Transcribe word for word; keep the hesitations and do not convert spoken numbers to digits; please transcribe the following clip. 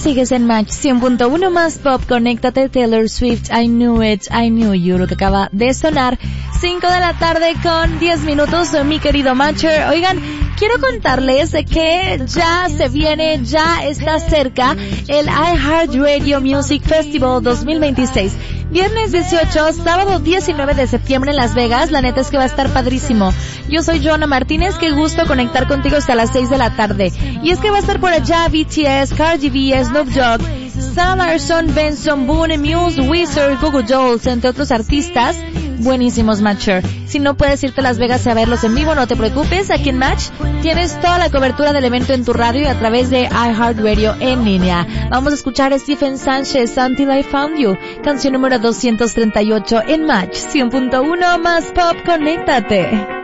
sigues en Match cien punto uno más Pop, conéctate, Taylor Swift, I Knew It, I Knew You, lo que acaba de sonar, cinco de la tarde con diez minutos, mi querido Matcher. Oigan, quiero contarles que ya se viene, ya está cerca el iHeartRadio Music Festival dos mil veintiséis. Viernes dieciocho, sábado diecinueve de septiembre en Las Vegas. La neta es que va a estar padrísimo. Yo soy Joana Martínez, qué gusto conectar contigo hasta las seis de la tarde. Y es que va a estar por allá B T S, Cardi B, Snoop Dogg, Sarah Larsson, Benson Boone, Muse, Weezer, Google Dolls, entre otros artistas. Buenísimos, Matcher. Si no puedes irte a Las Vegas a verlos en vivo, no te preocupes. Aquí en Match tienes toda la cobertura del evento en tu radio y a través de iHeartRadio en línea. Vamos a escuchar a Stephen Sánchez, Until I Found You, canción número doscientos treinta y ocho en Match cien punto uno más Pop, conéctate.